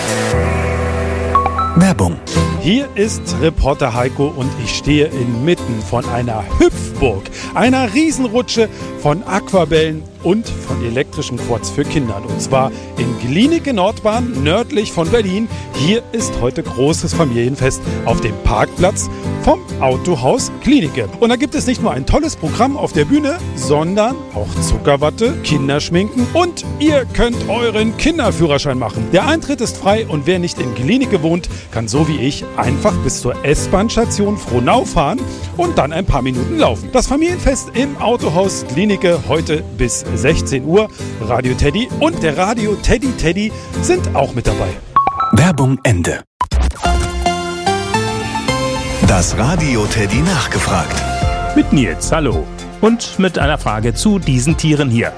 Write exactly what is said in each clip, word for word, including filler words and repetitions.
Werbung. Hier ist Reporter Heiko und ich stehe inmitten von einer Hüpfburg, einer Riesenrutsche von Aquabällen und von elektrischen Quads für Kinder. Und zwar in Glienicke Nordbahn, nördlich von Berlin. Hier ist heute großes Familienfest auf dem Parkplatz vom Autohaus Glienicke. Und da gibt es nicht nur ein tolles Programm auf der Bühne, sondern auch Zuckerwatte, Kinderschminken und ihr könnt euren Kinderführerschein machen. Der Eintritt ist frei und wer nicht in Glienicke wohnt, kann so wie ich einfach bis zur S-Bahn-Station Frohnau fahren und dann ein paar Minuten laufen. Das Familienfest im Autohaus Glienicke heute bis sechzehn Uhr. Radio Teddy und der Radio Teddy Teddy sind auch mit dabei. Werbung Ende. Das Radio Teddy nachgefragt. Mit Nils, hallo. Und mit einer Frage zu diesen Tieren hier.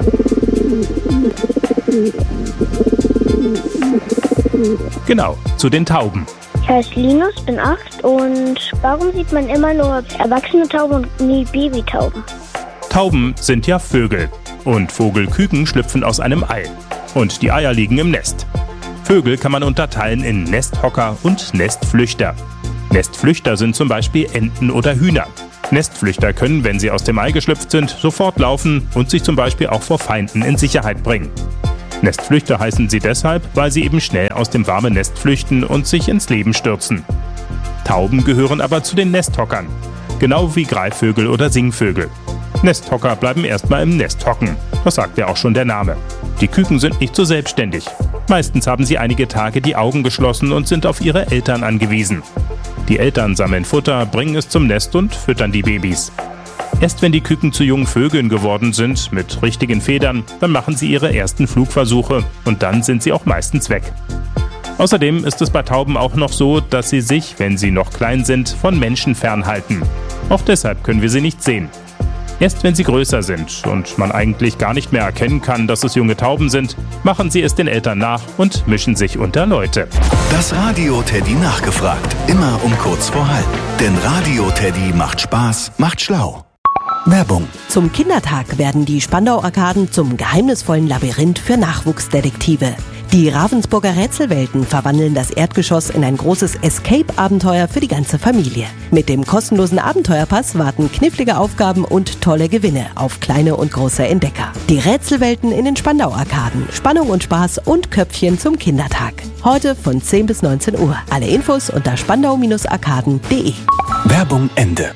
Genau, zu den Tauben. Ich heiße Linus, bin acht und warum sieht man immer nur erwachsene Tauben und nie Babytauben? Tauben sind ja Vögel und Vogelküken schlüpfen aus einem Ei und die Eier liegen im Nest. Vögel kann man unterteilen in Nesthocker und Nestflüchter. Nestflüchter sind zum Beispiel Enten oder Hühner. Nestflüchter können, wenn sie aus dem Ei geschlüpft sind, sofort laufen und sich zum Beispiel auch vor Feinden in Sicherheit bringen. Nestflüchter heißen sie deshalb, weil sie eben schnell aus dem warmen Nest flüchten und sich ins Leben stürzen. Tauben gehören aber zu den Nesthockern, genau wie Greifvögel oder Singvögel. Nesthocker bleiben erstmal im Nest hocken, das sagt ja auch schon der Name. Die Küken sind nicht so selbstständig. Meistens haben sie einige Tage die Augen geschlossen und sind auf ihre Eltern angewiesen. Die Eltern sammeln Futter, bringen es zum Nest und füttern die Babys. Erst wenn die Küken zu jungen Vögeln geworden sind, mit richtigen Federn, dann machen sie ihre ersten Flugversuche und dann sind sie auch meistens weg. Außerdem ist es bei Tauben auch noch so, dass sie sich, wenn sie noch klein sind, von Menschen fernhalten. Auch deshalb können wir sie nicht sehen. Erst wenn sie größer sind und man eigentlich gar nicht mehr erkennen kann, dass es junge Tauben sind, machen sie es den Eltern nach und mischen sich unter Leute. Das Radio Teddy nachgefragt. Immer um kurz vor halb. Denn Radio Teddy macht Spaß, macht schlau. Werbung. Zum Kindertag werden die Spandau-Arkaden zum geheimnisvollen Labyrinth für Nachwuchsdetektive. Die Ravensburger Rätselwelten verwandeln das Erdgeschoss in ein großes Escape-Abenteuer für die ganze Familie. Mit dem kostenlosen Abenteuerpass warten knifflige Aufgaben und tolle Gewinne auf kleine und große Entdecker. Die Rätselwelten in den Spandau-Arkaden. Spannung und Spaß und Köpfchen zum Kindertag. Heute von zehn bis neunzehn Uhr. Alle Infos unter spandau arkaden punkt de. Werbung Ende.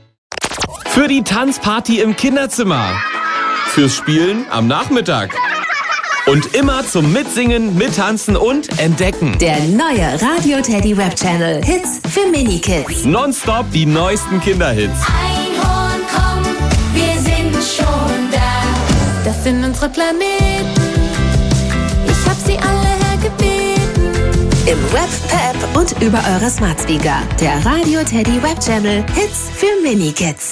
Für die Tanzparty im Kinderzimmer. Fürs Spielen am Nachmittag. Und immer zum Mitsingen, Mittanzen und Entdecken. Der neue Radio Teddy Web Channel. Hits für Minikids. Nonstop die neuesten Kinderhits. Einhorn, komm, wir sind schon da. Das sind unsere Planeten. Ich hab sie alle hergebeten. Im Web, per App und über eure Smart Speaker. Der Radio Teddy Web Channel. Hits für Minikids.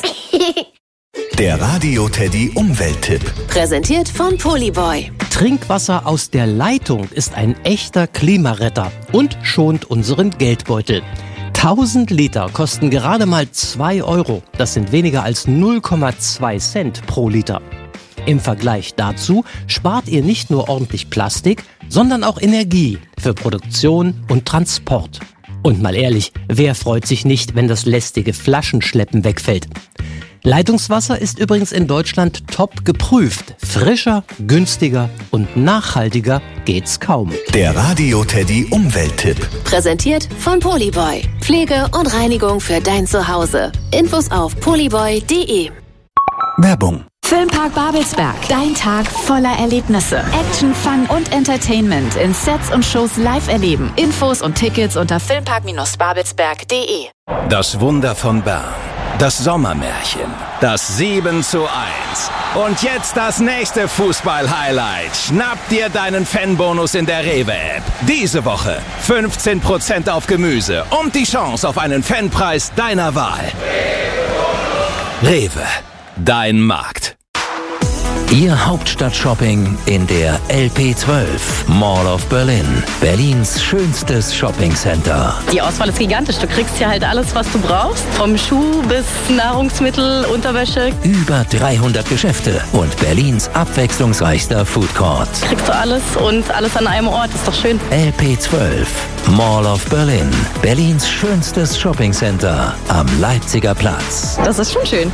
Der Radio Teddy Umwelttipp. Präsentiert von Polyboy. Trinkwasser aus der Leitung ist ein echter Klimaretter und schont unseren Geldbeutel. tausend Liter kosten gerade mal zwei Euro. Das sind weniger als null Komma zwei Cent pro Liter. Im Vergleich dazu spart ihr nicht nur ordentlich Plastik, sondern auch Energie für Produktion und Transport. Und mal ehrlich, wer freut sich nicht, wenn das lästige Flaschenschleppen wegfällt? Leitungswasser ist übrigens in Deutschland top geprüft. Frischer, günstiger und nachhaltiger geht's kaum. Der Radio Teddy Umwelttipp. Präsentiert von Polyboy. Pflege und Reinigung für dein Zuhause. Infos auf polyboy punkt de. Werbung. Filmpark Babelsberg. Dein Tag voller Erlebnisse. Action, Fun und Entertainment in Sets und Shows live erleben. Infos und Tickets unter filmpark babelsberg punkt de. Das Wunder von Bern. Das Sommermärchen. Das sieben zu eins. Und jetzt das nächste Fußball-Highlight. Schnapp dir deinen Fanbonus in der Rewe-App. Diese Woche fünfzehn Prozent auf Gemüse und die Chance auf einen Fanpreis deiner Wahl. Rewe. Dein Markt. Ihr Hauptstadt-Shopping in der L P zwölf, Mall of Berlin. Berlins schönstes Shoppingcenter. Die Auswahl ist gigantisch. Du kriegst hier halt alles, was du brauchst. Vom Schuh bis Nahrungsmittel, Unterwäsche. Über dreihundert Geschäfte und Berlins abwechslungsreichster Foodcourt. Kriegst du alles und alles an einem Ort. Ist doch schön. L P zwölf, Mall of Berlin. Berlins schönstes Shoppingcenter am Leipziger Platz. Das ist schon schön.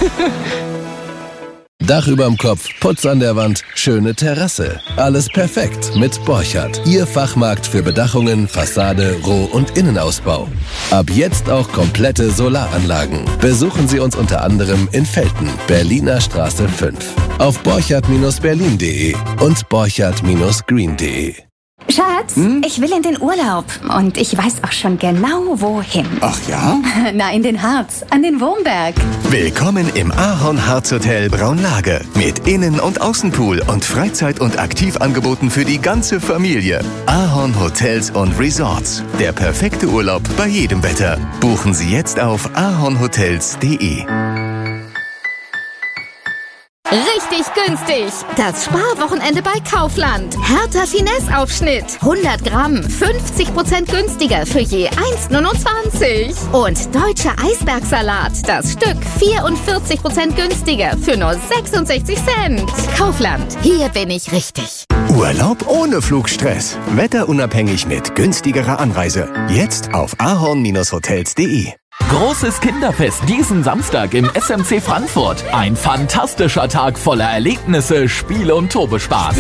Dach überm Kopf, Putz an der Wand, schöne Terrasse. Alles perfekt mit Borchardt. Ihr Fachmarkt für Bedachungen, Fassade, Roh- und Innenausbau. Ab jetzt auch komplette Solaranlagen. Besuchen Sie uns unter anderem in Velten, Berliner Straße fünf. Auf borchardt Bindestrich berlin Punkt de und borchardt Bindestrich green Punkt de. Schatz, hm? ich will in den Urlaub und ich weiß auch schon genau, wohin. Ach ja? Na, in den Harz, an den Wurmberg. Willkommen im Ahorn Harz Hotel Braunlage mit Innen- und Außenpool und Freizeit- und Aktivangeboten für die ganze Familie. Ahorn Hotels und Resorts. Der perfekte Urlaub bei jedem Wetter. Buchen Sie jetzt auf ahornhotels Punkt de. Richtig günstig. Das Sparwochenende bei Kaufland. Hertha Finesse-Aufschnitt. hundert Gramm. fünfzig Prozent günstiger für je eins Komma neunundzwanzig. Und deutscher Eisbergsalat. Das Stück vierundvierzig Prozent günstiger für nur sechsundsechzig Cent. Kaufland. Hier bin ich richtig. Urlaub ohne Flugstress. Wetterunabhängig mit günstigerer Anreise. Jetzt auf ahorn Bindestrich hotels Punkt de. Großes Kinderfest diesen Samstag im S M C Frankfurt. Ein fantastischer Tag voller Erlebnisse, Spiele und Turbospaß.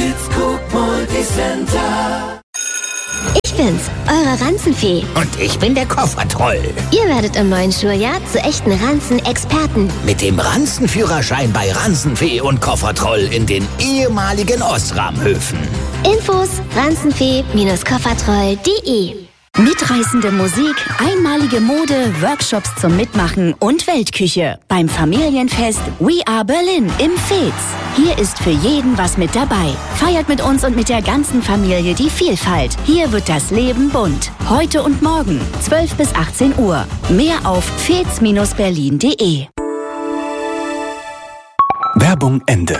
Ich bin's, eure Ranzenfee. Und ich bin der Koffertroll. Ihr werdet im neuen Schuljahr zu echten Ranzen-Experten. Mit dem Ranzenführerschein bei Ranzenfee und Koffertroll in den ehemaligen Osram-Höfen. Infos ranzenfee Bindestrich koffertroll Punkt de. Mitreißende Musik, einmalige Mode, Workshops zum Mitmachen und Weltküche. Beim Familienfest We Are Berlin im Fez. Hier ist für jeden was mit dabei. Feiert mit uns und mit der ganzen Familie die Vielfalt. Hier wird das Leben bunt. Heute und morgen, zwölf bis achtzehn Uhr. Mehr auf fez Bindestrich berlin Punkt de. Werbung Ende.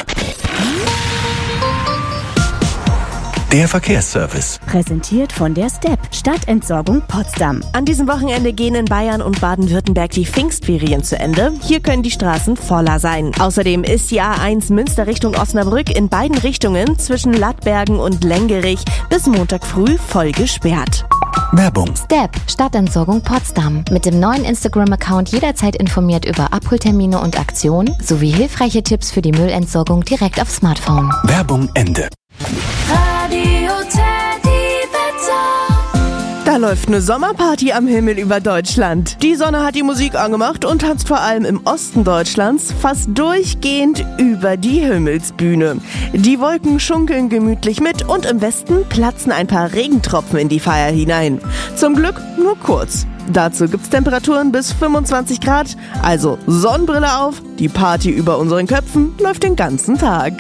Der Verkehrsservice. Präsentiert von der Step, Stadtentsorgung Potsdam. An diesem Wochenende gehen in Bayern und Baden-Württemberg die Pfingstferien zu Ende. Hier können die Straßen voller sein. Außerdem ist die A eins Münster Richtung Osnabrück in beiden Richtungen zwischen Lattbergen und Lengerich bis Montag früh voll gesperrt. Werbung. Step, Stadtentsorgung Potsdam. Mit dem neuen Instagram-Account jederzeit informiert über Abholtermine und Aktionen sowie hilfreiche Tipps für die Müllentsorgung direkt aufs Smartphone. Werbung Ende. Radio Teddy Wetter. Da läuft eine Sommerparty am Himmel über Deutschland. Die Sonne hat die Musik angemacht und tanzt vor allem im Osten Deutschlands fast durchgehend über die Himmelsbühne. Die Wolken schunkeln gemütlich mit und im Westen platzen ein paar Regentropfen in die Feier hinein. Zum Glück nur kurz. Dazu gibt's Temperaturen bis fünfundzwanzig Grad, also Sonnenbrille auf, die Party über unseren Köpfen läuft den ganzen Tag.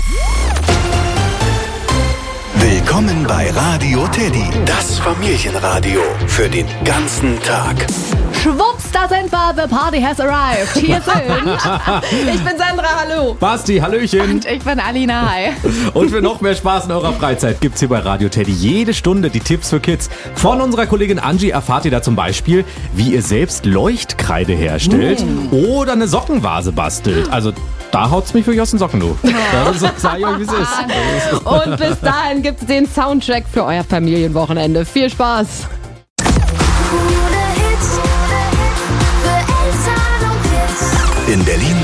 Willkommen bei Radio Teddy, das Familienradio für den ganzen Tag. Schwupps, da sind wir, the party has arrived. Hier sind... Ich bin Sandra, hallo. Basti, hallöchen. Und ich bin Alina, hi. Und für noch mehr Spaß in eurer Freizeit gibt's hier bei Radio Teddy jede Stunde die Tipps für Kids. Von unserer Kollegin Angie erfahrt ihr da zum Beispiel, wie ihr selbst Leuchtkreide herstellt mm. oder eine Sockenvase bastelt. Also da haut's mich wirklich aus den Socken, du. Ja, so sag ich euch, wie es ist. Und bis dahin gibt's den Soundtrack für euer Familienwochenende. Viel Spaß. In Berlin